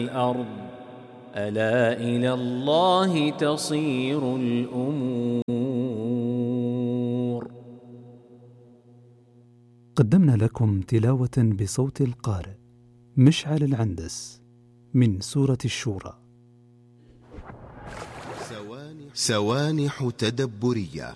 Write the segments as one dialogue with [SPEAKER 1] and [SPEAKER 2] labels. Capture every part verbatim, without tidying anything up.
[SPEAKER 1] الأرض ألا إلى الله تصير الأمور.
[SPEAKER 2] قدمنا لكم تلاوة بصوت القارئ مشعل العندس من سورة الشورى.
[SPEAKER 3] سوانح تدبرية.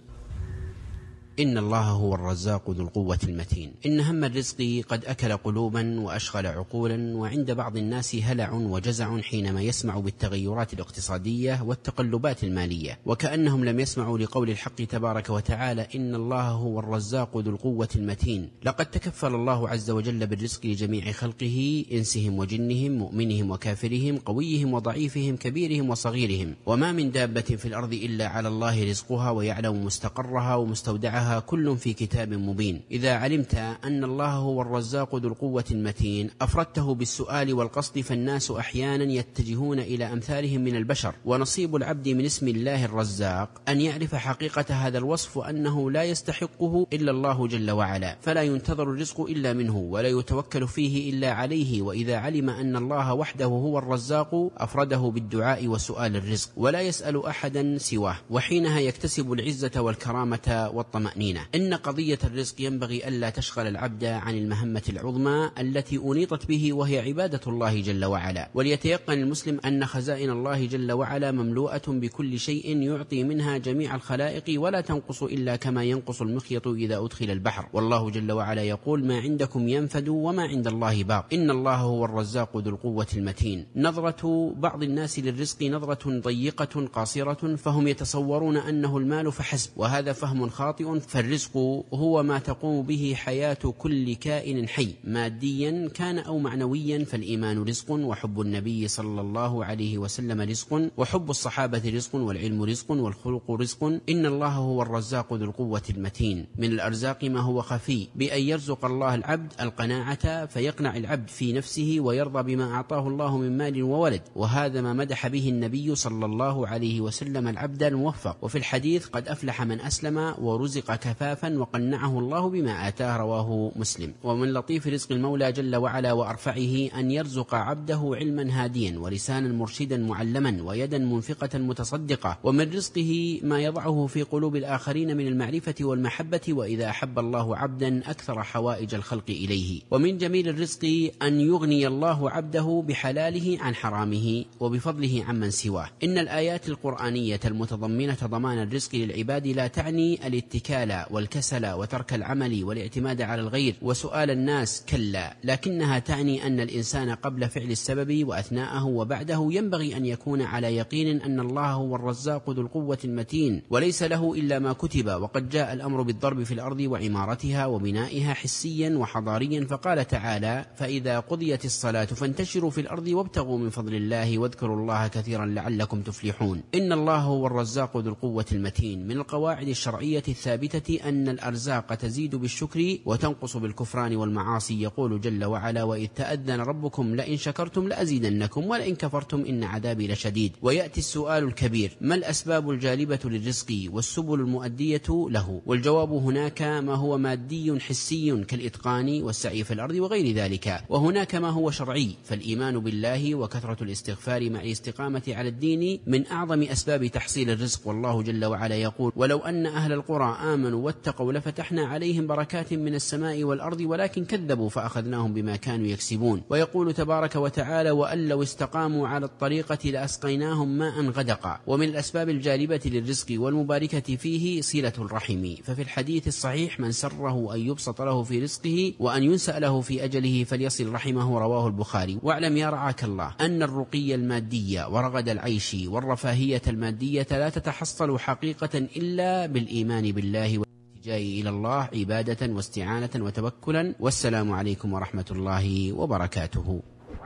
[SPEAKER 4] إن الله هو الرزاق ذو القوة المتين. إن هم الرزق قد أكل قلوبا وأشغل عقولا، وعند بعض الناس هلع وجزع حينما يسمع بالتغيرات الاقتصادية والتقلبات المالية، وكأنهم لم يسمعوا لقول الحق تبارك وتعالى: إن الله هو الرزاق ذو القوة المتين. لقد تكفل الله عز وجل بالرزق لجميع خلقه، إنسهم وجنهم، مؤمنهم وكافرهم، قويهم وضعيفهم، كبيرهم وصغيرهم. وما من دابة في الأرض إلا على الله رزقها ويعلم مستقرها ومستودعها، كل في كتاب مبين. إذا علمت أن الله هو الرزاق ذو القوة المتين أفردته بالسؤال والقصد، فالناس أحيانا يتجهون إلى أمثالهم من البشر، ونصيب العبد من اسم الله الرزاق أن يعرف حقيقة هذا الوصف، وأنه لا يستحقه إلا الله جل وعلا، فلا ينتظر الرزق إلا منه، ولا يتوكل فيه إلا عليه. وإذا علم أن الله وحده هو الرزاق أفرده بالدعاء وسؤال الرزق، ولا يسأل أحدا سواه، وحينها يكتسب العزة والكرامة والطمأنينة. إن قضية الرزق ينبغي ألا تشغل العبد عن المهمة العظمى التي أنيطت به، وهي عبادة الله جل وعلا. وليتيقن المسلم أن خزائن الله جل وعلا مملوءة بكل شيء يعطي منها جميع الخلائق، ولا تنقص إلا كما ينقص المخيط إذا أدخل البحر. والله جل وعلا يقول: ما عندكم ينفد وما عند الله باق. إن الله هو الرزاق ذو القوة المتين. نظرة بعض الناس للرزق نظرة ضيقة قاصرة، فهم يتصورون أنه المال فحسب، وهذا فهم خاطئ. فالرزق هو ما تقوم به حياة كل كائن حي، ماديا كان أو معنويا. فالإيمان رزق، وحب النبي صلى الله عليه وسلم رزق، وحب الصحابة رزق، والعلم رزق، والخلق رزق. إن الله هو الرزاق ذو القوة المتين. من الأرزاق ما هو خفي، بأن يرزق الله العبد القناعة، فيقنع العبد في نفسه ويرضى بما أعطاه الله من مال وولد، وهذا ما مدح به النبي صلى الله عليه وسلم العبد الموفق. وفي الحديث: قد أفلح من أسلم ورزق كفافا وقنعه الله بما آتاه، رواه مسلم. ومن لطيف رزق المولى جل وعلا وأرفعه أن يرزق عبده علما هاديا، ولسانا مرشدا معلما، ويدا منفقة متصدقة. ومن رزقه ما يضعه في قلوب الآخرين من المعرفة والمحبة، وإذا أحب الله عبدا أكثر حوائج الخلق إليه. ومن جميل الرزق أن يغني الله عبده بحلاله عن حرامه، وبفضله عمن سواه. إن الآيات القرآنية المتضمنة ضمان الرزق للعباد لا تعني الاتكال والكسل وترك العمل والاعتماد على الغير وسؤال الناس، كلا، لكنها تعني أن الإنسان قبل فعل السبب وأثناءه وبعده ينبغي أن يكون على يقين أن الله هو الرزاق ذو القوة المتين، وليس له إلا ما كتب. وقد جاء الأمر بالضرب في الأرض وعمارتها وبنائها حسيا وحضاريا، فقال تعالى: فإذا قضيت الصلاة فانتشروا في الأرض وابتغوا من فضل الله واذكروا الله كثيرا لعلكم تفلحون. إن الله هو الرزاق ذو القوة المتين. من القواعد الشرعية الثابتة أن الأرزاق تزيد بالشكر وتنقص بالكفران والمعاصي. يقول جل وعلا: وإذ تأذن ربكم لئن شكرتم لأزيدنكم ولئن كفرتم إن عذابي لشديد. ويأتي السؤال الكبير: ما الأسباب الجالبة للرزق والسبل المؤدية له؟ والجواب: هناك ما هو مادي حسي كالإتقان والسعي في الأرض وغير ذلك، وهناك ما هو شرعي، فالإيمان بالله وكثرة الاستغفار مع الاستقامة على الدين من أعظم أسباب تحصيل الرزق. والله جل وعلا يقول: ولو أن أهل القرى آمنوا واتقوا لفتحنا عليهم بركات من السماء والأرض ولكن كذبوا فأخذناهم بما كانوا يكسبون. ويقول تبارك وتعالى: وأن لو استقاموا على الطريقة لأسقيناهم ماء غدقا. ومن الأسباب الجالبة للرزق والمباركة فيه صلة الرحم، ففي الحديث الصحيح: من سره أن يبسط له في رزقه وأن ينسأ له في أجله فليصل رحمه، رواه البخاري. واعلم يا رعاك الله أن الرقي المادية ورغد العيش والرفاهية المادية لا تتحصل حقيقة إلا بالإيمان بالله جاي إلى الله عبادة واستعانة وتوكلا. والسلام عليكم ورحمة الله وبركاته.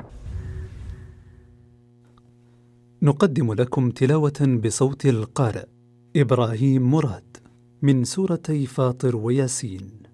[SPEAKER 2] نقدم لكم تلاوة بصوت القارئ إبراهيم مراد من سورتي فاطر وياسين.